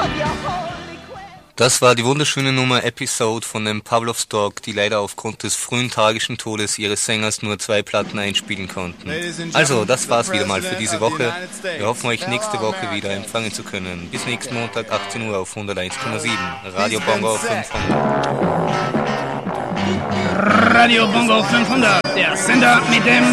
Das war die wunderschöne Nummer Episode von dem Pavlov's Dog, die leider aufgrund des frühen tragischen Todes ihres Sängers nur 2 Platten einspielen konnten. Also, das war's wieder mal für diese Woche. Wir hoffen, euch nächste Woche wieder empfangen zu können. Bis nächsten Montag, 18 Uhr auf 101,7. Radio Bongo 500. Radio Bongo 500, der Sender mit dem